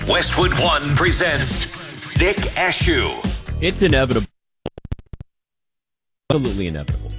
Westwood One presents Nick Ashew. It's inevitable. Absolutely inevitable.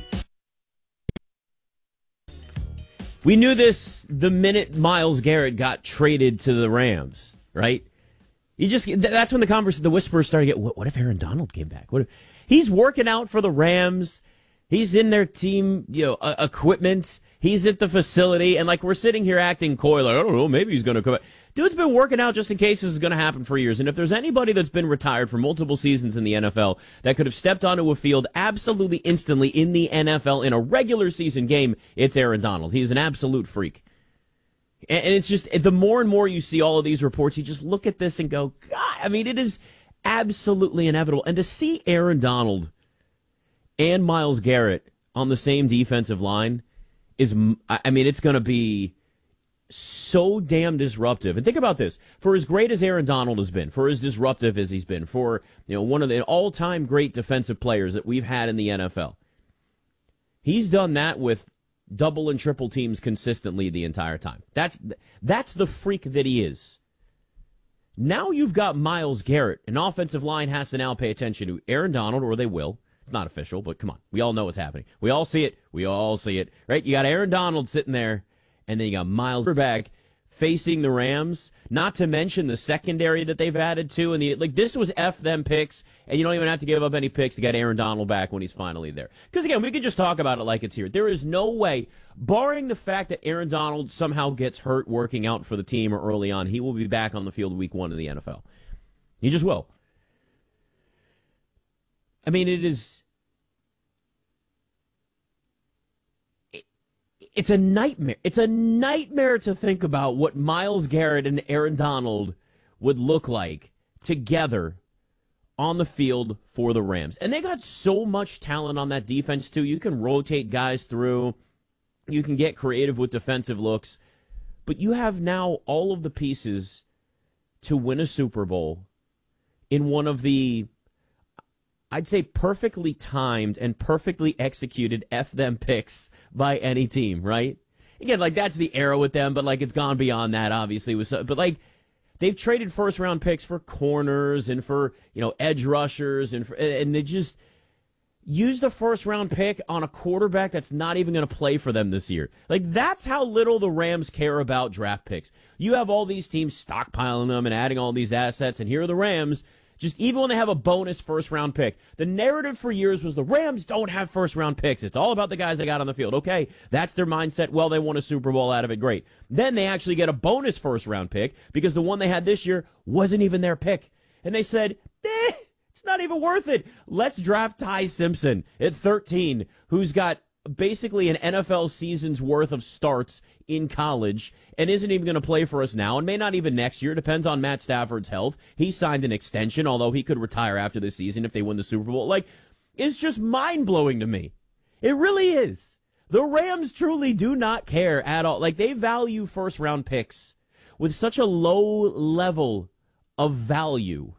We knew this the minute Myles Garrett got traded to the Rams, right? That's when the whispers started to get, what if Aaron Donald came back? What if he's working out for the Rams? He's in their team, equipment. He's at the facility, and we're sitting here acting coy, I don't know, maybe he's going to come back. Dude's been working out just in case this is going to happen for years. And if there's anybody that's been retired for multiple seasons in the NFL that could have stepped onto a field absolutely instantly in the NFL in a regular season game, it's Aaron Donald. He's an absolute freak. And it's just, the more and more you see all of these reports, you just look at this and go, God, it is absolutely inevitable. And to see Aaron Donald and Myles Garrett on the same defensive line is, it's going to be so damn disruptive. And think about this. For as great as Aaron Donald has been, for as disruptive as he's been, for one of the all-time great defensive players that we've had in the NFL, he's done that with double and triple teams consistently the entire time. That's the freak that he is. Now you've got Myles Garrett. An offensive line has to now pay attention to Aaron Donald, or they will. It's not official, but come on. We all know what's happening. We all see it, right? You got Aaron Donald sitting there, and then you got Myles back facing the Rams, not to mention the secondary that they've added to. And this was F them picks, and you don't even have to give up any picks to get Aaron Donald back when he's finally there. Because, again, we could just talk about it like it's here. There is no way, barring the fact that Aaron Donald somehow gets hurt working out for the team or early on, he will be back on the field week 1 in the NFL. He just will. It's a nightmare. It's a nightmare to think about what Myles Garrett and Aaron Donald would look like together on the field for the Rams. And they got so much talent on that defense, too. You can rotate guys through. You can get creative with defensive looks. But you have now all of the pieces to win a Super Bowl in one of the, I'd say, perfectly timed and perfectly executed F them picks by any team, right? Again, that's the era with them, but it's gone beyond that, obviously. But they've traded first-round picks for corners and for, edge rushers, and they just used a first-round pick on a quarterback that's not even going to play for them this year. That's how little the Rams care about draft picks. You have all these teams stockpiling them and adding all these assets, and here are the Rams. Just even when they have a bonus first-round pick, the narrative for years was the Rams don't have first-round picks. It's all about the guys they got on the field. Okay, that's their mindset. Well, they won a Super Bowl out of it. Great. Then they actually get a bonus first-round pick because the one they had this year wasn't even their pick. And they said, it's not even worth it. Let's draft Ty Simpson at 13, who's got basically an NFL season's worth of starts in college and isn't even going to play for us now and may not even next year. Depends on Matt Stafford's health. He signed an extension, although he could retire after this season if they win the Super Bowl. It's just mind-blowing to me. It really is. The Rams truly do not care at all. They value first-round picks with such a low level of value.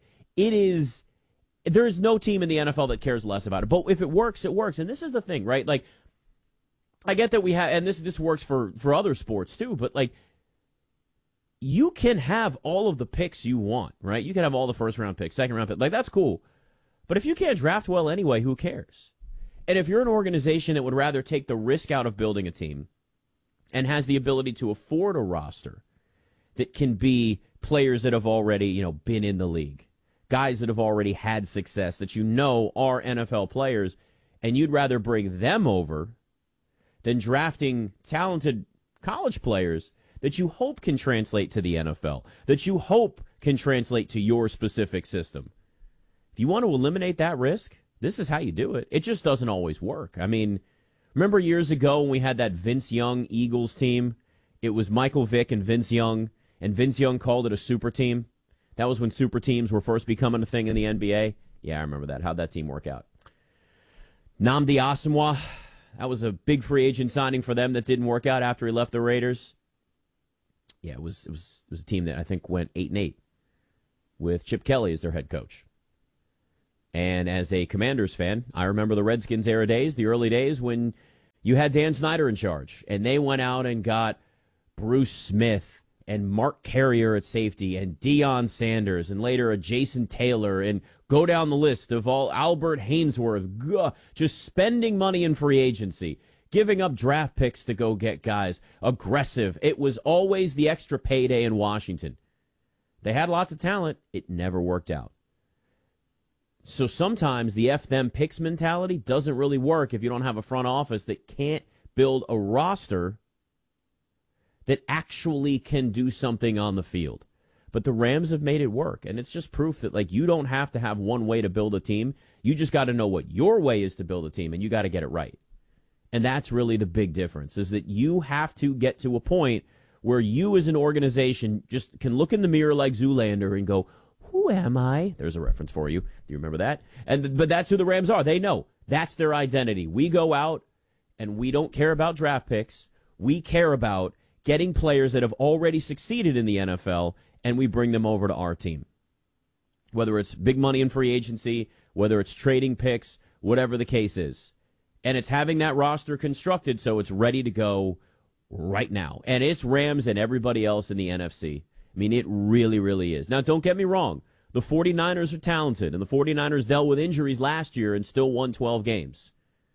There is no team in the NFL that cares less about it. But if it works, it works. And this is the thing, right? I get that we have, and this works for other sports too, but you can have all of the picks you want, right? You can have all the first round picks, second round picks. That's cool. But if you can't draft well anyway, who cares? And if you're an organization that would rather take the risk out of building a team and has the ability to afford a roster that can be players that have already, been in the league, guys that have already had success that are NFL players, and you'd rather bring them over than drafting talented college players that you hope can translate to the NFL, that you hope can translate to your specific system. If you want to eliminate that risk, this is how you do it. It just doesn't always work. Remember years ago when we had that Vince Young Eagles team? It was Michael Vick and Vince Young called it a super team. That was when super teams were first becoming a thing in the NBA. Yeah, I remember that. How'd that team work out? Nnamdi Asomugha, that was a big free agent signing for them that didn't work out after he left the Raiders. Yeah, it was a team that I think went 8-8 with Chip Kelly as their head coach. And as a Commanders fan, I remember the Redskins era days, the early days when you had Dan Snyder in charge, and they went out and got Bruce Smith, and Mark Carrier at safety and Deion Sanders and later a Jason Taylor and go down the list of all Albert Hainsworth, just spending money in free agency, giving up draft picks to go get guys, aggressive. It was always the extra payday in Washington. They had lots of talent. It never worked out. So sometimes the F them picks mentality doesn't really work if you don't have a front office that can't build a roster that actually can do something on the field. But the Rams have made it work, and it's just proof that, like, you don't have to have one way to build a team. You just got to know what your way is to build a team, and you got to get it right. And that's really the big difference, is that you have to get to a point where you as an organization just can look in the mirror like Zoolander and go, who am I? There's a reference for you. Do you remember that? But that's who the Rams are. They know. That's their identity. We go out, and we don't care about draft picks. We care about getting players that have already succeeded in the NFL, and we bring them over to our team. Whether it's big money in free agency, whether it's trading picks, whatever the case is. And it's having that roster constructed so it's ready to go right now. And it's Rams and everybody else in the NFC. I mean, it really, really is. Now, don't get me wrong. The 49ers are talented, and the 49ers dealt with injuries last year and still won 12 games.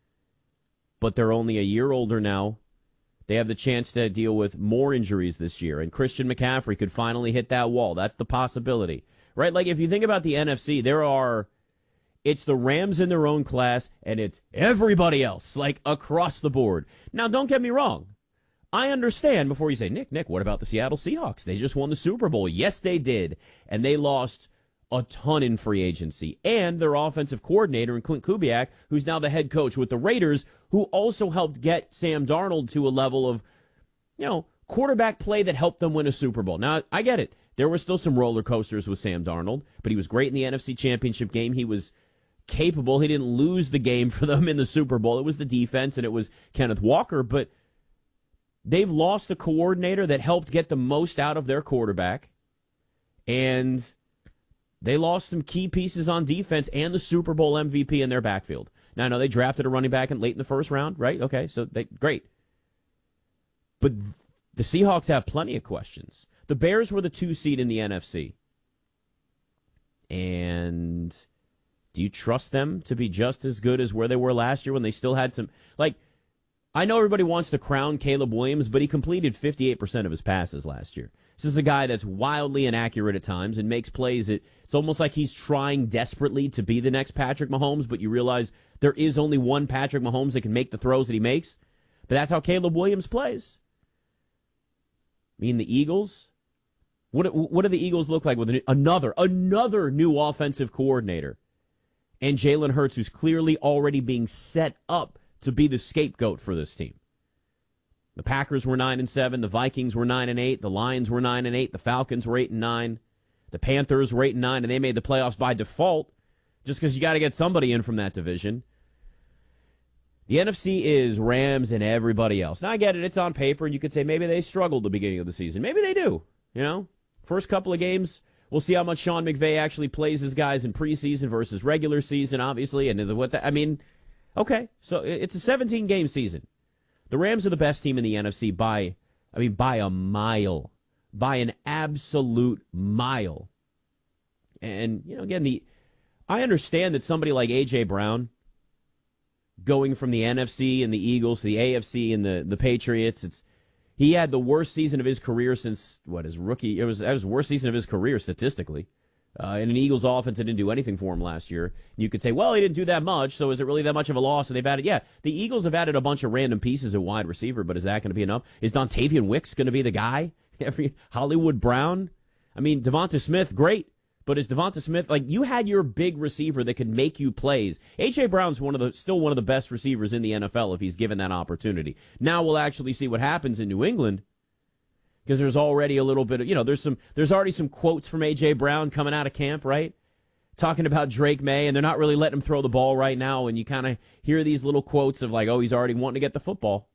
But they're only a year older now. They have the chance to deal with more injuries this year, and Christian McCaffrey could finally hit that wall. That's the possibility, right? Like, if you think about the NFC, it's the Rams in their own class, and it's everybody else, like, across the board. Now, don't get me wrong. I understand before you say, Nick, what about the Seattle Seahawks? They just won the Super Bowl. Yes, they did, and they lost a ton in free agency. And their offensive coordinator, Clint Kubiak, who's now the head coach with the Raiders, who also helped get Sam Darnold to a level of, quarterback play that helped them win a Super Bowl. Now, I get it. There were still some roller coasters with Sam Darnold, but he was great in the NFC Championship game. He was capable. He didn't lose the game for them in the Super Bowl. It was the defense, and it was Kenneth Walker, but they've lost a coordinator that helped get the most out of their quarterback, and they lost some key pieces on defense and the Super Bowl MVP in their backfield. Now, I know they drafted a running back late in the first round, right? Okay, so great. But the Seahawks have plenty of questions. The Bears were the 2 seed in the NFC. And do you trust them to be just as good as where they were last year when they still had some, I know everybody wants to crown Caleb Williams, but he completed 58% of his passes last year. This is a guy that's wildly inaccurate at times and makes plays. It's almost like he's trying desperately to be the next Patrick Mahomes, but you realize there is only one Patrick Mahomes that can make the throws that he makes. But that's how Caleb Williams plays. I mean, the Eagles, what do the Eagles look like with another new offensive coordinator? And Jalen Hurts, who's clearly already being set up to be the scapegoat for this team. The Packers were 9-7, the Vikings were 9-8, the Lions were 9-8, the Falcons were 8-9, the Panthers were 8-9, and they made the playoffs by default just because you got to get somebody in from that division. The NFC is Rams and everybody else. Now, I get it. It's on paper, and you could say maybe they struggled at the beginning of the season. Maybe they do, First couple of games, we'll see how much Sean McVay actually plays his guys in preseason versus regular season, obviously, and okay, so it's a 17-game season. The Rams are the best team in the NFC by a mile, by an absolute mile. And, again, I understand that somebody like A.J. Brown going from the NFC and the Eagles to the AFC and the Patriots, he had the worst season of his career since, his rookie, that was the worst season of his career statistically. In an Eagles offense that didn't do anything for him last year. You could say, well, he didn't do that much, so is it really that much of a loss? And they've added, the Eagles have added a bunch of random pieces at wide receiver, but is that going to be enough? Is Dontavian Wicks going to be the guy? Hollywood Brown? I mean, Devonta Smith, great, but is Devonta Smith, you had your big receiver that could make you plays. A.J. Brown's still one of the best receivers in the NFL if he's given that opportunity. Now we'll actually see what happens in New England. Because there's already a little bit of, there's already some quotes from A.J. Brown coming out of camp, right? Talking about Drake May, and they're not really letting him throw the ball right now, and you kind of hear these little quotes of he's already wanting to get the football.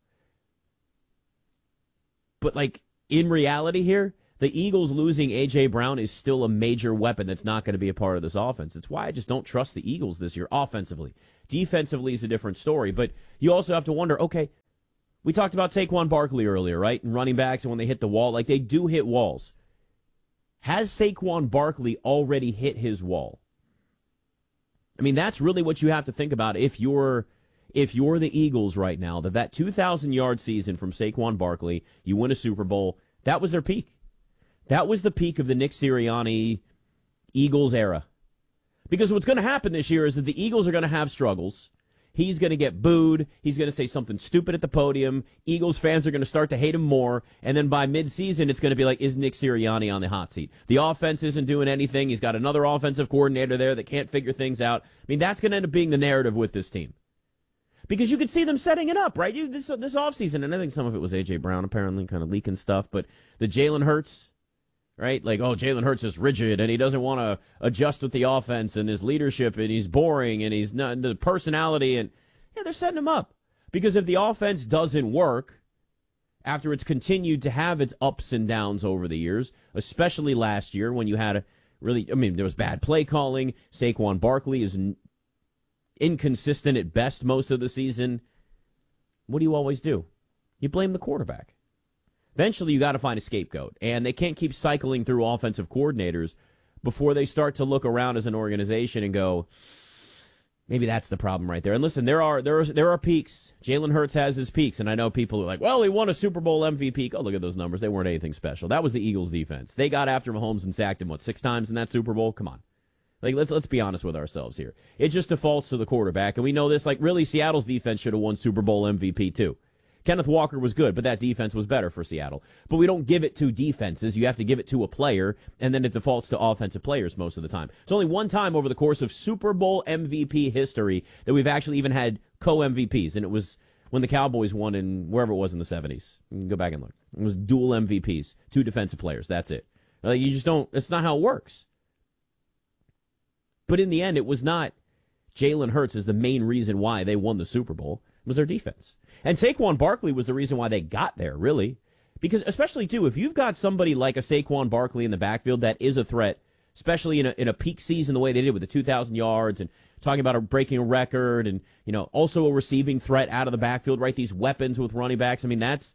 But, in reality here, the Eagles losing A.J. Brown is still a major weapon that's not going to be a part of this offense. It's why I just don't trust the Eagles this year offensively. Defensively is a different story, but you also have to wonder, okay, We talked about Saquon Barkley earlier, right? And running backs, and when they hit the wall, like they do hit walls. Has Saquon Barkley already hit his wall? I mean, that's really what you have to think about if you're the Eagles right now, that 2,000-yard season from Saquon Barkley, you win a Super Bowl, that was their peak. That was the peak of the Nick Sirianni Eagles era. Because what's going to happen this year is that the Eagles are going to have struggles. He's going to get booed. He's going to say something stupid at the podium. Eagles fans are going to start to hate him more. And then by midseason, it's going to be like, is Nick Sirianni on the hot seat? The offense isn't doing anything. He's got another offensive coordinator there that can't figure things out. I mean, that's going to end up being the narrative with this team. Because you could see them setting it up, right? This offseason, and I think some of it was A.J. Brown apparently kind of leaking stuff, but the Jalen Hurts, right? Like, oh, Jalen Hurts is rigid, and he doesn't want to adjust with the offense, and his leadership, and he's boring, and he's not the personality, and yeah, they're setting him up. Because if the offense doesn't work, after it's continued to have its ups and downs over the years, especially last year when you had there was bad play calling, Saquon Barkley is inconsistent at best most of the season, what do you always do? You blame the quarterback. Eventually, you got to find a scapegoat, and they can't keep cycling through offensive coordinators before they start to look around as an organization and go, maybe that's the problem right there. And listen, there are peaks. Jalen Hurts has his peaks, and I know people are like, well, he won a Super Bowl MVP. Oh, look at those numbers. They weren't anything special. That was the Eagles' defense. They got after Mahomes and sacked him, 6 times in that Super Bowl? Come on. Like, let's be honest with ourselves here. It just defaults to the quarterback, and we know this. Like, really, Seattle's defense should have won Super Bowl MVP too. Kenneth Walker was good, but that defense was better for Seattle. But we don't give it to defenses. You have to give it to a player, and then it defaults to offensive players most of the time. It's only one time over the course of Super Bowl MVP history that we've actually even had co-MVPs, and it was when the Cowboys won in wherever it was in the 70s. You can go back and look. It was dual MVPs, 2 defensive players. That's it. You just don't – it's not how it works. But in the end, it was not Jalen Hurts as the main reason why they won the Super Bowl. It was their defense. And Saquon Barkley was the reason why they got there, really. Because especially, too, if you've got somebody like a Saquon Barkley in the backfield that is a threat, especially in a peak season the way they did with the 2,000 yards and talking about breaking a record and, also a receiving threat out of the backfield, right? These weapons with running backs. I mean, that's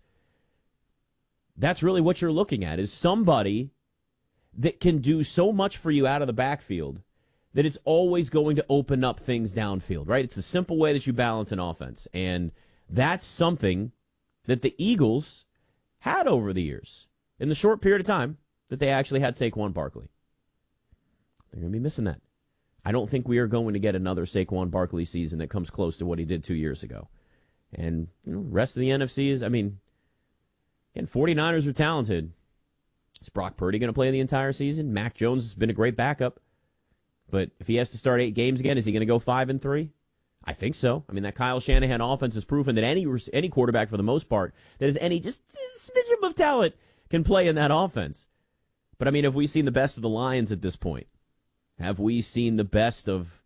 really what you're looking at is somebody that can do so much for you out of the backfield that it's always going to open up things downfield, right? It's the simple way that you balance an offense. And that's something that the Eagles had over the years in the short period of time that they actually had Saquon Barkley. They're going to be missing that. I don't think we are going to get another Saquon Barkley season that comes close to what he did 2 years ago. And the rest of the NFC is, again, 49ers are talented. Is Brock Purdy going to play the entire season? Mac Jones has been a great backup. But if he has to start 8 games again, is he going to go 5-3? I think so. I mean, that Kyle Shanahan offense has proven that any quarterback, for the most part, that has any just smidgen of talent can play in that offense. But, I mean, have we seen the best of the Lions at this point? Have we seen the best of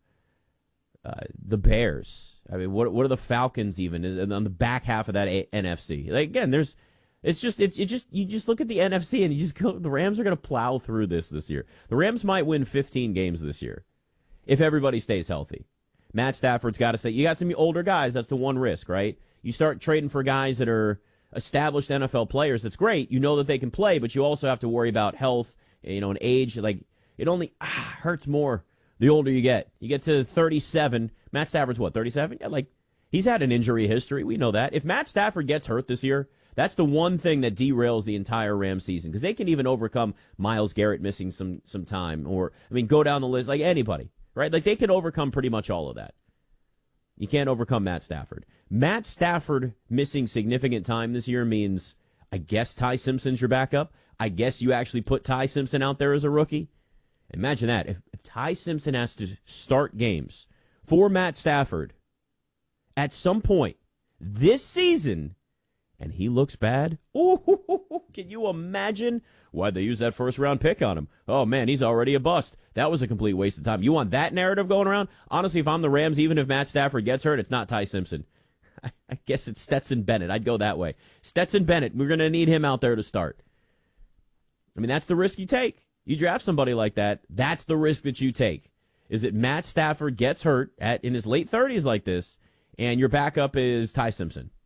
the Bears? I mean, what are the Falcons even on the back half of that NFC? Like, again, you just look at the NFC and you just go, the Rams are going to plow through this year. The Rams might win 15 games this year if everybody stays healthy. Matt Stafford's got to stay. You got some older guys. That's the one risk, right? You start trading for guys that are established NFL players. That's great. You know that they can play, but you also have to worry about health, and age. Like, it only hurts more the older you get. You get to 37. Matt Stafford's what, 37? Yeah, like, he's had an injury history. We know that. If Matt Stafford gets hurt this year, that's the one thing that derails the entire Rams season, because they can even overcome Myles Garrett missing some time, or, go down the list, like anybody, right? Like, they can overcome pretty much all of that. You can't overcome Matt Stafford. Matt Stafford missing significant time this year means, I guess Ty Simpson's your backup. I guess you actually put Ty Simpson out there as a rookie. Imagine that. If Ty Simpson has to start games for Matt Stafford at some point this season, and he looks bad, ooh, can you imagine why they use that first-round pick on him? Oh, man, he's already a bust. That was a complete waste of time. You want that narrative going around? Honestly, if I'm the Rams, even if Matt Stafford gets hurt, it's not Ty Simpson. I guess it's Stetson Bennett. I'd go that way. Stetson Bennett, we're going to need him out there to start. I mean, that's the risk you take. You draft somebody like that, that's the risk that you take, is that Matt Stafford gets hurt in his late 30s like this, and your backup is Ty Simpson.